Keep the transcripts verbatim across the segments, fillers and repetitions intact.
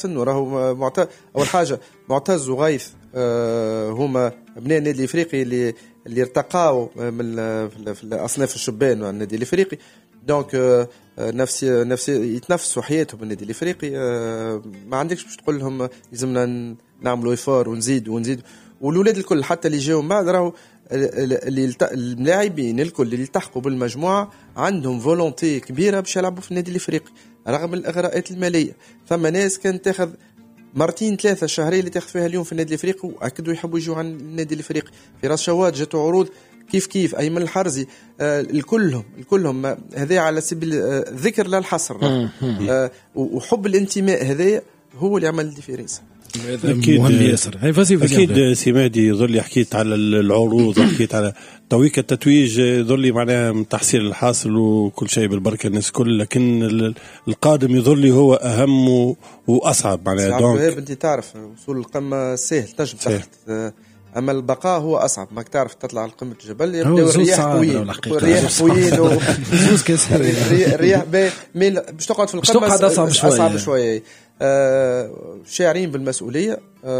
سنه راهو معتز. اول حاجه معتز وغيث آه هما ابناء النادي الافريقي اللي اللي ارتقاوا من في الاصناف الشبان والنادي الافريقي. دونك آه نفسي نفسي يتنافسوا حياتهم بالنادي الافريقي. آه ما عندكش باش تقول لهم لازمنا نعملوا ايفار ونزيد ونزيد. والولاد الكل حتى اللي جاوا بعد راهو اللي اللاعبين الكل اللي التحقوا بالمجموعه عندهم فولونتي كبيره باش يلعبوا في النادي الافريقي رغم الاغراءات الماليه. ثم ناس كانت تاخذ مرتين ثلاثه شهرين اللي تاخذ فيها اليوم في النادي الافريقي واكدوا يحبوا يجوا على النادي الافريقي. في راس شواد جاتوا عروض كيف كيف ايمن الحرزي آه الكلهم الكلهم هذا على سبيل آه ذكر لا الحصر آه وحب الانتماء هذا هو اللي عمل الديفيرنس. أكيد مهم ياسر. أكيد سيمادي يظل حكيت على العروض حكيت على تويك التتويج يظل معناها تحصيل الحاصل وكل شيء بالبركة الناس كل. لكن القادم يظل هو أهم وأصعب معناها. دونك أنت تعرف وصول القمة سهل تنجم تحت أما البقاء هو أصعب. ما تعرف تطلع على قمة الجبل يبدأ الرياح قويين الرياح قويين زوز كسر الرياح باش تقعد في القمة أصعب شوية, أصعب شوية. آه شاعرين بالمسؤولية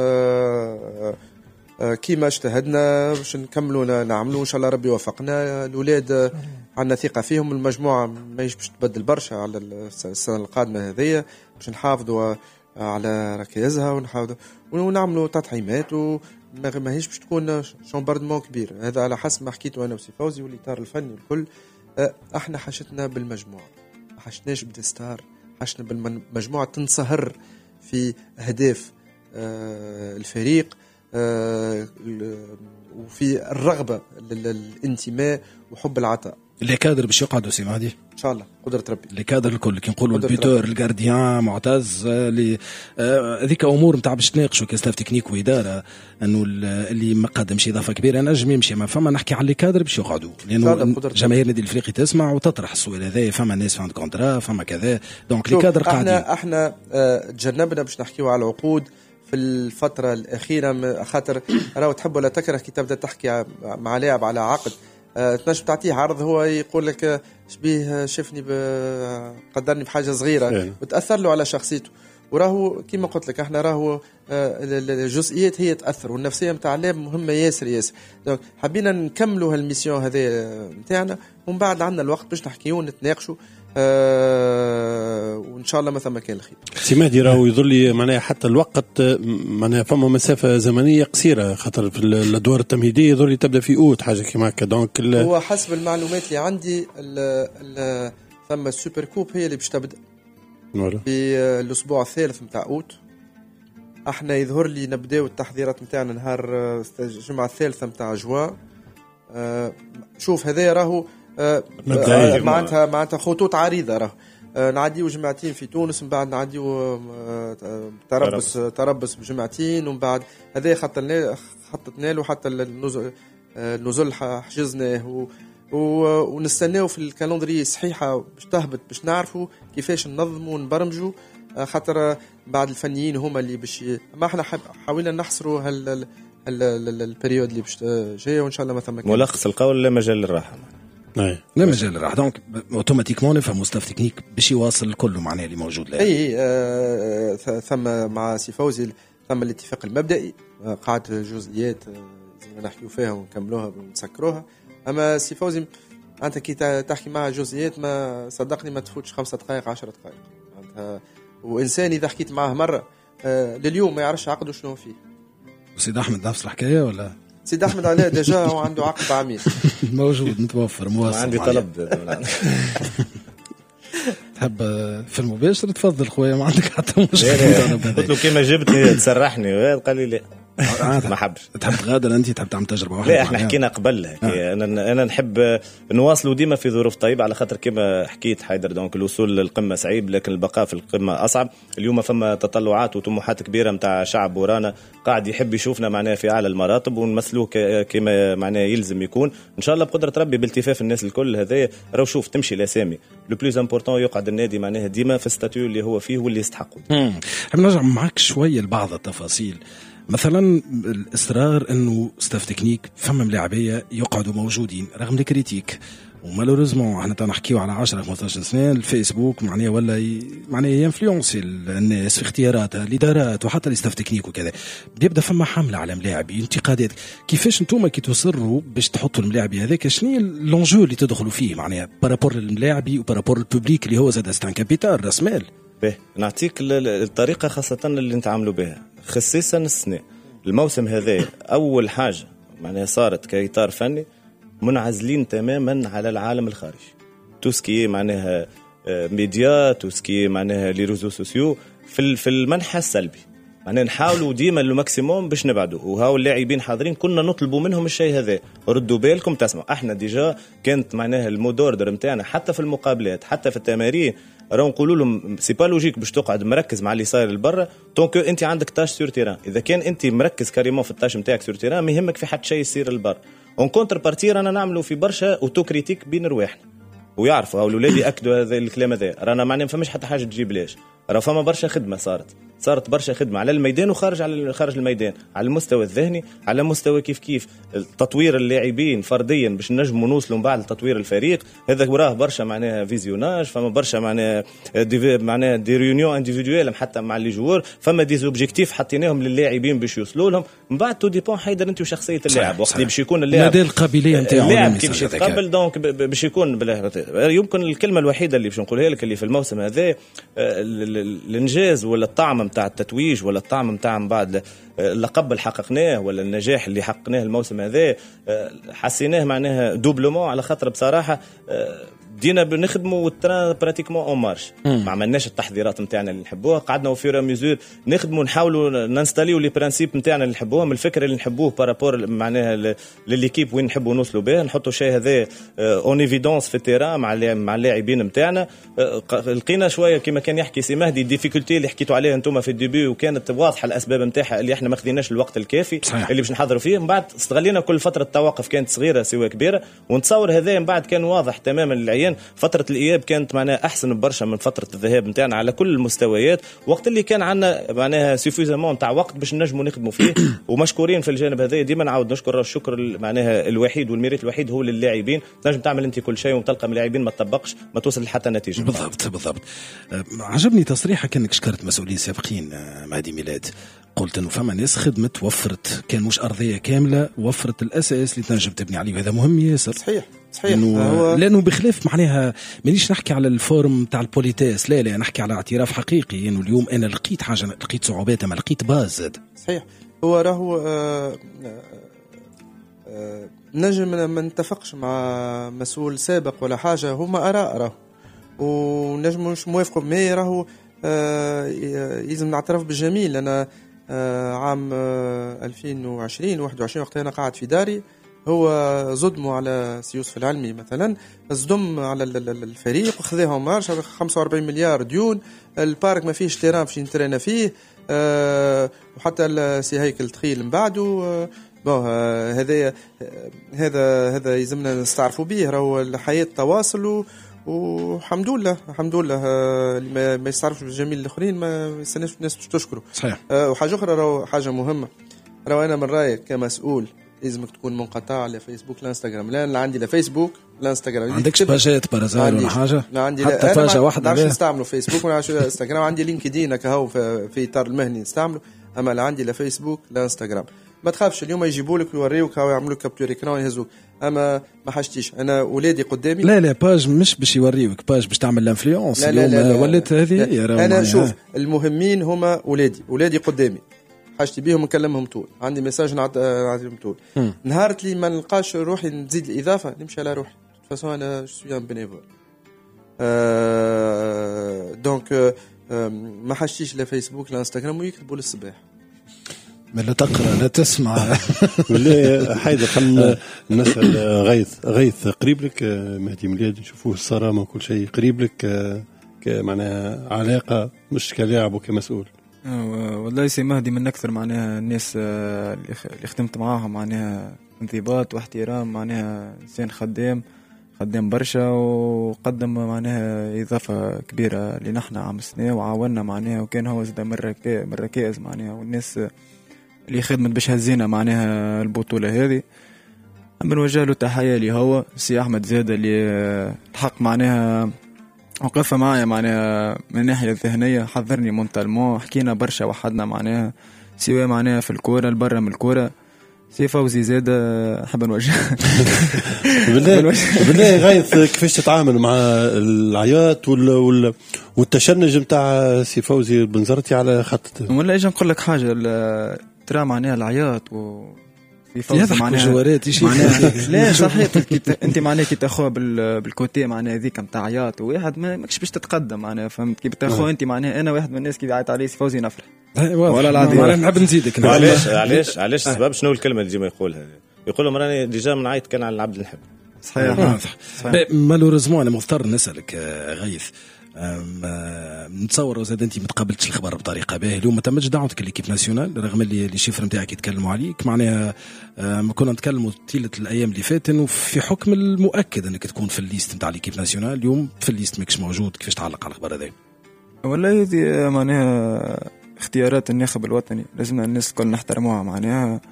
آه آه كيما اجتهدنا باش نكملوا نعملوا إن شاء الله ربي وفقنا. الأولاد عندنا ثقة فيهم. المجموعة ما باش تبدل برشا على السنة القادمة هذية باش نحافظوا على ركائزها ونحافظوا ونعملوا تطعيمات وما هيش باش تكون شامبردمون كبير. هذا على حسب ما حكيته أنا وسي فوزي والإطار الفني الكل. آه احنا حشتنا بالمجموعة ما حشتناش بالستار. حشنا بالمجموعة تنصهر في أهداف آه الفريق آه وفي الرغبة للانتماء وحب العطاء. اللي كادر باش يقعدوا سي مهدي ان شاء الله قدرة ربي. اللي كادر الكل كي نقولوا البيتور الجارديان معتز اللي هذيك آه امور نتاع باش تناقشوا كاستاف تكنيك واداره انه اللي ما قدمش اضافه كبيره نجم يمشي. ما فما نحكي على اللي كادر باش يقعدوا لانه جماهير النادي الافريقي تسمع وتطرح السؤال هذا. فما ناس فاند كونترا فما كذا دونك اللي كادر قاعدين. احنا احنا آه تجنبنا باش نحكيوا على العقود في الفتره الاخيره خاطر راهو تحب ولا تكره كي تبدا تحكي مع لاعب على عقد أه تنجم تعطيه عرض هو يقول لك شبيه شفني قدرني بحاجه صغيره وتاثر له على شخصيته. وراهو كما قلت لك احنا راهو الجزئيات هي تاثر والنفسيه نتاع اللاعب مهمه ياسر ياسر. دونك حبينا نكملوا هالميسيون هذه نتاعنا ومن بعد عندنا الوقت باش نحكيو ونتناقشوا أه وان شاء الله ما ثم كان الخير. سي مهدي راهو يظل معناها حتى الوقت معناها فما مسافه زمنيه قصيره خاطر في الادوار التمهيديه يظل تبدا في اوت حاجه كيما هكا. دونك هو حسب المعلومات اللي عندي ال ال ثم السوبر كوب هي اللي باش تبدا في الاسبوع الثالث نتاع اوت. احنا يظهر لي نبداو التحضيرات نتاعنا نهار الجمعه الثالثه نتاع جوا. أه شوف هذا راهو أه معناتها معناتها خطوط عريضه راهو أه نعديو جمعتين في تونس من بعد نعديو أه تربص تربص بجمعتين ومن بعد هذا خططنا خططنا له حتى النزل النزل حجزناه ونستناو في الكالندري صحيحه باش تهبط باش نعرفوا كيفاش ننظموا ونبرمجوا خاطر بعد الفنيين هما اللي باش ما احنا حاولنا نحصروا هال البريود اللي باش جايه وان شاء الله ما ثم ملخص القول لا مجال للراحه. اي لا مجال للراحه. دونك اوتوماتيكمون نفهموا ستاف تكنيك باش يواصل كله معناه اللي موجود له. اي آه ثم مع سي فوزي ثم الاتفاق المبدئي قاعده جزئيات زي ما نحكيو فيها ونكملوها ونسكروها. اما سي فوزي انت كي تحكي مع جزئيات ما صدقني ما تفوتش خمسة دقائق عشرة دقائق. وانسان اذا حكيت معه مره آه لليوم ما يعرفش عقده شنو فيه. سيد احمد نفس الحكايه ولا سيد احمد عليه ديجا هو عنده عقد عميل موجود متوفر موصل. عندي طلب تحب في المباشر تفضل خويا ما عندك حتى مشكله. قلت له كيما جبتني تسرحني قال لي لا ما حبش. تحب تغادر انت تحب تعمل تجربه واحده؟ لا احنا حكينا قبل آه. انا انا نحب نواصلوا ديما في ظروف طيبه على خاطر كما حكيت حيدر. دونك الوصول للقمه صعيب لكن البقاء في القمه اصعب. اليوم فما تطلعات وطموحات كبيره نتاع شعب ورانا قاعد يحب يشوفنا معناه في اعلى المراتب ونمثلوه كما معناه يلزم يكون ان شاء الله بقدره ربي بالتفاف الناس الكل. هذا راهو شوف تمشي الاسامي لو بلوز امبورطون يقعد النادي معناه ديما في الستاتيو اللي هو فيه واللي يستحقه. حاب نرجع معك شويه لبعض التفاصيل. مثلا الاصرار انه ستاف تكنيك فما ملاعبيه يقعدوا موجودين رغم الكريتيك ومالوريزمون احنا تنحكيو على عشرة خمسة عشر سنه الفيسبوك معناها ولا ي... معناها ينفلونسي الناس في اختياراتها الادارات وحتى الاستاف تكنيك وكذا. يبدا فما حمله على ملاعبي انتقادات. كيفاش انتم كي تصروا باش تحطوا الملاعبي هذاك شنو اللونجو اللي تدخلوا فيه معناها بارابور للملاعبي وبارابور البوبليك اللي هو زاد ستان كابيتال راس مال؟ باهي نعطيك الطريقه خاصه اللي نتعاملوا بها خصيصا السنه الموسم هذا. اول حاجه معناها صارت كاطار فني منعزلين تماما على العالم الخارجي. توسكي معناها ميديا توسكي معناها لي ريزو سوسيو في في المنحى السلبي. معناها نحاولوا ديما الماكسيموم باش نبعدوا. وهاو اللاعبين حاضرين كنا نطلبوا منهم الشيء هذا. ردوا بالكم تسمعوا احنا ديجا كانت معناها المودوردر نتاعنا حتى في المقابلات حتى في التمارين راهو نقولوا لهم سي با لوجيك باش تقعد مركز مع اللي صاير لبرا طونك انت عندك تاش سور تيران. اذا كان انت مركز كاريمون في التاش نتاعك سور تيران ما يهمك في حد شيء يصير لبرا. اون كونتر بارتي رانا نعملوا في برشا اوتو كريتيك بين رواحنا ويعرفوا هاو الاولاد ياكدوا هذا الكلام هذا. رانا معناها ما فماش حتى حاجه تجيب ليش. راه فما برشا خدمه صارت صارت برشا خدمه على الميدان وخارج على خارج الميدان على المستوى الذهني على مستوى كيف كيف تطوير اللاعبين فرديا باش نجموا نوصلوا من بعد لتطوير الفريق. هذا وراه برشا معناها فيزيوناج فما برشا معناها دي معناها دي ريونيون انديفيدويل حتى مع لي جوور فما دي زوبجيكتيف حطيناهم للاعبين باش يوصلوا لهم. من بعد تو ديبون حيدر انت وشخصيه اللاعب وقت اللي باش يكون اللاعب مدى القابليه نتاعو اللاعب كيف يتقبل دونك باش يكون يمكن الكلمه الوحيده اللي باش نقولها لك اللي في الموسم هذا الانجاز ولا الطعم نتاع التتويج ولا الطعم نتاع من بعد اللقب اللي حققناه ولا النجاح اللي حققناه الموسم هذا حسيناه معناها دوبلومون على خاطر بصراحه بدينا بنخدموا والتران براتيكمون اون مارش. ما عملناش التحضيرات نتاعنا اللي نحبوها قعدنا وفيرا ميزور نخدموا نحاولوا ننستاليو لي برانسيب نتاعنا اللي نحبوهم الفكره اللي نحبوه بارابور معناها لليكيب وين نحبوا نوصلوا بها نحطوا شيء هذا اون ايفيدونس في التيران مع مع اللاعبين نتاعنا. لقينا شويه كما كان يحكي سي مهدي الديفيكولتي اللي حكيتوا عليها انتم في الديبي وكانت واضحه الاسباب نتاعها اللي احنا ما خديناش الوقت الكافي صحيح. اللي باش نحضروا فيه. من بعد استغلينا كل فتره توقف كانت صغيره سواء كبيره ونتصور هذا من بعد كان واضح تماما للعيان. فتره الاياب كانت معناها احسن برشا من فتره الذهاب نتاعنا على كل المستويات وقت اللي كان عندنا معناها سيفيزامون تاع وقت باش نجموا نخدموا فيه. ومشكورين في الجانب هذا ديما نعاود نشكر الشكر معناها الوحيد والميريت الوحيد هو للاعبين. تنجم تعمل انت كل شيء وتلقى من اللاعبين ما تطبقش ما توصل لحتى نتيجه. بالضبط بالضبط. عجبني تصريحك كانك شكرت مسؤولين سابقين مهدي ميلاد قلت انه فما ناس خدمت وفرت كان مش ارضيه كامله وفرت الاساس اللي تنجم تبني عليه وهذا مهم ياسر. صحيح صحيح لأنه, هو... لأنه بخلاف معناها مانيش نحكي على الفورم تاع البوليتاس لا لا نحكي على اعتراف حقيقي انه يعني اليوم انا لقيت حاجه لقيت صعوبات ما لقيت باز. صحيح هو راهو آه آه نجم ما نتفقش مع مسؤول سابق ولا حاجه هما اراء راهو ونجم مش موافقوا ما راهو آه يلزم نعترف بالجميل. انا آه عام آه ألفين وعشرين واحد وعشرين وقت انا قاعد في داري هو زدموا على سيوسف العلمي مثلا زدم على الفريق وخذاهم مارش خمسة وأربعين مليار ديون. البارك ما فيش تيران باش ينترينا فيه أه وحتى السي هيكل تخيل من بعده أه بون هذا هذا هذا يلزمنا نستعرفوا به راهو الحياة تواصل والحمد لله الحمد لله اللي ما يستعرفش بالجميل الاخرين ما يستناش الناس باش تشكره صحيح. أه وحاجه اخرى راهو حاجه مهمه راهو انا من رايك كمسؤول لازمك تكون منقطع على فيسبوك الانستغرام. لا عندي لا فيسبوك لا انستغرام عندكش باجات بارازار ولا حاجه لا عندي حتى لا فاجه واحده ما نعرفش نستعملوا فيسبوك ولا انستغرام. عندي لينكدين كهو في, في اطار المهني نستعمله اما لا عندي لا فيسبوك لا انستغرام. ما تخافش اليوم يجيبوا لك ويوريوك هاو يعملوا كابتور ايكران يهزوك اما ما حاجتيش انا ولادي قدامي. لا لا باج مش باش يوريوك باج باش تعمل لانفلونس اليوم ولات هذه. انا شوف المهمين هما ولادي ولادي قدامي حاجتي بيهم نكلمهم طول عندي ميساج نعطيهم طول. نهار اللي ما نلقاش روحي نزيد الاضافه نمشي على روحي فاسون انا سوي ان بينيفول أه دونك أه ما حاجتيش لا فيسبوك لا انستغرام ويكتبوا للصباح ما لا تقرا لا تسمع ولا حيدر. خلنا نسال غيث غيث قريب لك مهدي ميلاد نشوفوه الصرامه وكل شيء قريب لك كمعناها علاقه مش كلاعب وكمسؤول. والله سي مهدي من أكثر معناها الناس اللي خدمت معاهم معناها انضباط واحترام معناها إنسان خدام خدام برشا وقدم معناها إضافة كبيرة لنحن عام السنة وعاوننا معناها وكان هو زاد من الركائز معناها والناس اللي خدمت باش هزينا معناها البطولة هذه. حاب نوجه له تحية اللي هو سي أحمد زيادة اللي تحق معناها وقفة معايا معناها من الناحية الذهنية، حضرني مونتالمون، حكينا برشا وحدنا معناها سواء معناها في الكورة البرة من الكورة. سي فوزي زادة حاب نوجه بالله بالله غايث كيفاش تتعامل مع العياط وال والتشنج نتاع سي فوزي بنزرتي على خطته؟ ولا اجي نقول لك حاجة ترى معناها العياط و في فوز معناها جوارات معناها لا صحيح انت معناها كي تاخذ بالكوتي معناها هذيك نتاع عياط وواحد ماكش باش تتقدم معناها فهمت كي بتاخذ انت معناها انا واحد من الناس كي بيعيط عليه فوزي نفرح ولا العادي ولا نحب نزيدك. علاش علاش علاش السبب شنو الكلمه اللي ديما يقولها يقول لهم راني ديجا من عيط كان على العبد نحب. صحيح مالوريزمون انا مضطر نسالك غيث نتصور وزاد انت متقبلتش الخبر بطريقه باهيه اليوم ما تمش دعوتك ليكيب ناسيونال رغم اللي الشيفر نتاعك يتكلموا عليك معناها ما كنا نتكلموا طيله الايام اللي فاتت انه في حكم المؤكد انك تكون في الليست نتاع ليكيب ناسيونال اليوم في الليست ماكش موجود. كيفاش تعلق على الخبر هذا؟ والله هذه معناها اختيارات الناخب الوطني لازمنا الناس الكل نحترموها معناها.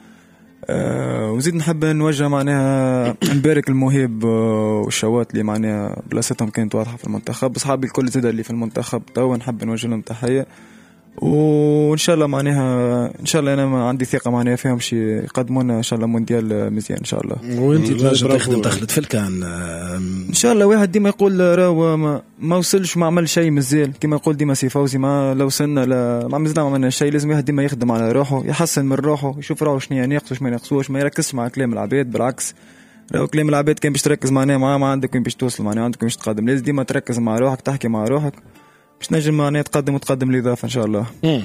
أه وزيد نحب نوجه معناها نبارك الموهب والشوات اللي معناها بلاصتهم كانت واضحة في المنتخب. أصحابي الكل زاد اللي في المنتخب توا نحب نوجه لهم تحية وإن شاء الله معناها إن شاء الله أنا عندي ثقة معناها فيهم شي يقدمونا إن شاء الله مونديال مزيان إن شاء الله. وأنت تنجم تخدم دخلت في الكان إن شاء الله. واحد ديما يقول راهو ما, ما وصلش ما عمل شيء مزيان كما يقول ديما سي فوزي ما لو وصلنا لا ما مزنا ما عملنا شيء. لازم واحد ديما يخدم على روحه يحسن من روحه يشوف روحه شنو ناقص وش ما ينقصوش ما يركزش مع كلام العباد. بالعكس راهو كلام العباد كان باش تركز معناه مع ما عندك وين باش توصل معناه عندك باش تقدم. لازم ديما تركز مع روحك تحكي مع روحك باش نجم معناه تقدم وتقدم الإضافة إن شاء الله.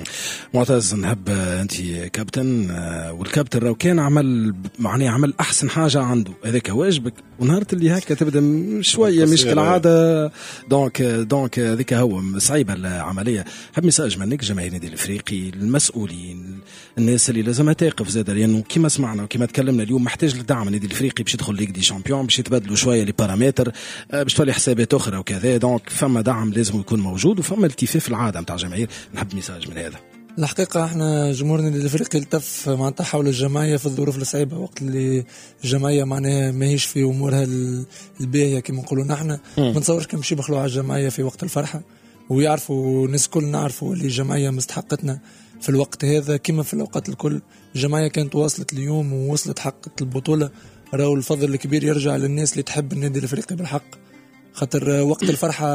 معتز نحب أنت كابتن والكابتن راهو كان عمل معناه عمل أحسن حاجة عنده هذاك واجبك ونهارت اللي هكا تبدأ شوية مش كالعادة دونك دونك هذاك هو صعيبة العملية. حب مساج منك جماهير النادي الأفريقي المسؤولين الناس اللي لازم تقف زادة لأنه كما سمعنا وكما تكلمنا اليوم محتاج للدعم النادي الأفريقي باش يدخل ليغ دي شامبيون باش يتبدلوا شوية لي بارامتر باش تولي حسابات أخرى وكذا. دونك فما دعم لازم يكون موجود فما التفاف العادة متاع جماهير. نحب مساج من هذا. الحقيقة احنا جمهور النادي الافريقي التف معناتها حول الجمعية في الظروف الصعيبة وقت اللي الجمعية معناها ماهيش في امورها الباهية كما نقولوا نحن. ما نتصورش كان باش يبخلوا على الجمعية في وقت الفرحة ويعرفوا الناس الكل نعرفوا اللي الجمعية مستحقتنا في الوقت هذا كما في الاوقات الكل. الجمعية كانت واصلت اليوم ووصلت حققت البطولة. راهو الفضل الكبير يرجع للناس اللي تحب النادي الافريقي بالحق خاطر وقت الفرحة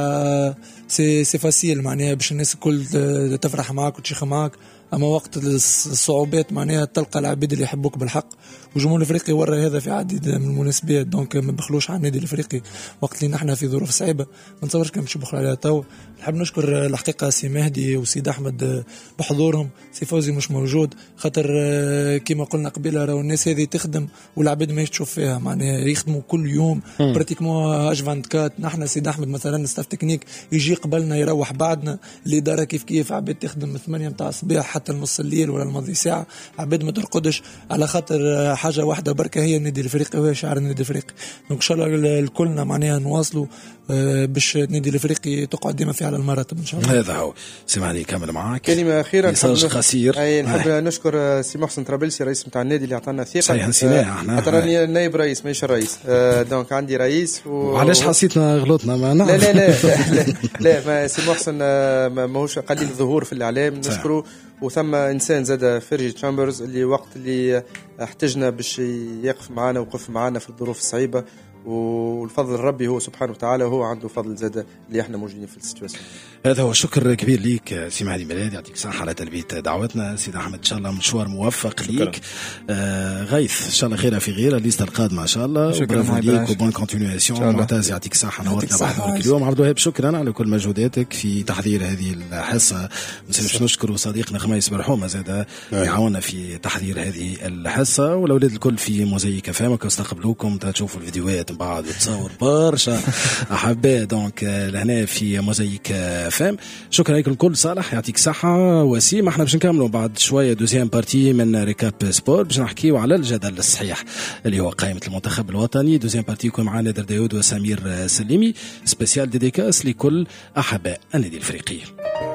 سي سي فاسيل معناها باش الناس الكل تفرح معاك وتشيخ معاك. أما وقت الصعوبات معناها تلقى العبيد اللي يحبوك بالحق وجمهور الأفريقي ورى هذا في عديد من المناسبات. دونك ما بخلوش على النادي الأفريقي وقت اللي نحن في ظروف صعيبة ما نتصورش كان باش يبخلوا عليها تو. نحب نشكر الحقيقة سي مهدي وسيد أحمد بحضورهم. سي فوزي مش موجود خاطر كما قلنا قبيلة راهو الناس هذه تخدم والعبيد ما تشوف فيها معناها يخدموا كل يوم براتيكمون اش أربعة وعشرين. نحن سيد أحمد مثلا ستاف تكنيك يجي قبلنا يروح بعدنا الإدارة كيف كيف عبيد تخدم ثمانية متاع الصباح حتى نص الليل ولا الماضي ساعة عبيد ما ترقدش على خاطر حاجة واحدة بركة هي النادي الأفريقي وهي شعار النادي الأفريقي. إن شاء الله الكلنا معناها نواصلوا باش النادي الأفريقي تقعد ديما في على المراتب إن شاء الله. هذا هو سمعني كامل معك كلمة أخيرة مساج قصير. أي نحب آه. نشكر سي محسن طرابلسي رئيس متاع النادي اللي عطانا ثقة. صحيح نسيناه احنا حتى راني نائب رئيس ماهيش الرئيس آه دونك عندي رئيس و... وعلاش حسيتنا غلطنا ما نعرف. لا لا لا لا, لا, لا ما سي محسن ماهوش قليل الظهور في الإعلام نشكره. وثم إنسان زاد فيرجي تشامبرز اللي وقت اللي احتجنا باش يقف معنا وقف معنا في الظروف الصعيبة والفضل ربي هو سبحانه وتعالى وهو عنده فضل زاد اللي احنا موجودين في السيتواسيون. هذا هو شكر كبير ليك سي مهدي ميلاد يعطيك الصحة على تلبية دعوتنا. سيد أحمد إن شاء الله مشوار موفق ليك. آه غيث إن شاء الله خير في غيره الليسته القادمة إن شاء الله. شكرا ليك وبون كونتينيواسيون. معتز يعطيك الصحة نورتنا بحضورك اليوم. عبد الوهاب شكرا على كل مجهوداتك في تحضير هذه الحصة. نسيبش نشكر صديقنا خميس برحومة زاد يعاوننا في تحضير هذه الحصة والأولاد الكل في موزايك فامك واستقبلوكم تشوفوا الفيديوهات بعد وتصور برشا أحباء دونك لهنا في موزايك فام. شكرا لكم الكل. صالح يعطيك صحة. وسيم احنا باش نكملوا بعد شوية دوزيام بارتي من ريكاب سبور باش نحكيو على الجدل الصحيح اللي هو قائمة المنتخب الوطني. دوزيام بارتي يكون معنا نادر داود وسمير سليمي سبيسيال ديديكاس لكل أحباء النادي الأفريقي.